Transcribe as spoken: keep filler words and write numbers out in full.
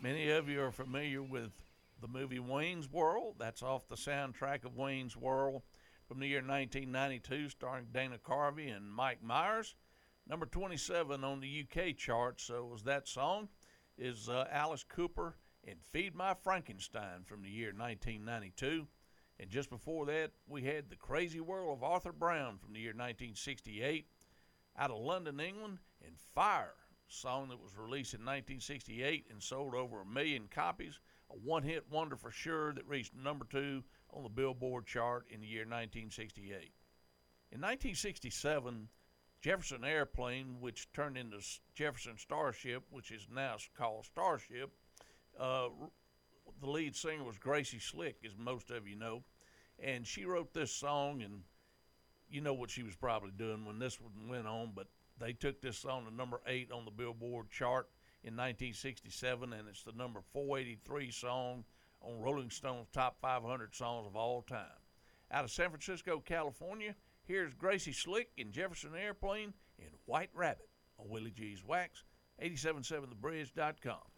Many of you are familiar with the movie Wayne's World. That's off the soundtrack of Wayne's World from the year nineteen ninety-two, starring Dana Carvey and Mike Myers. Number twenty-seven on the U K chart, so was that song, is uh, Alice Cooper and Feed My Frankenstein from the year nineteen ninety-two. And just before that, we had The Crazy World of Arthur Brown from the year nineteen sixty-eight. Out of London, England, and Fire, a song that was released in nineteen sixty-eight and sold over a million copies. A one-hit wonder for sure that reached number two on the Billboard chart in the year nineteen sixty-eight. In nineteen sixty-seven, Jefferson Airplane, which turned into Jefferson Starship, which is now called Starship, uh, the lead singer was Gracie Slick, as most of you know, and she wrote this song, and you know what she was probably doing when this one went on, but they took this song to number eight on the Billboard chart in nineteen sixty-seven, and it's the number four eighty-three song on Rolling Stone's top five hundred songs of all time. Out of San Francisco, California, here's Gracie Slick and Jefferson Airplane in White Rabbit on Willie G's Wax, eighty-seven point seven the bridge dot com.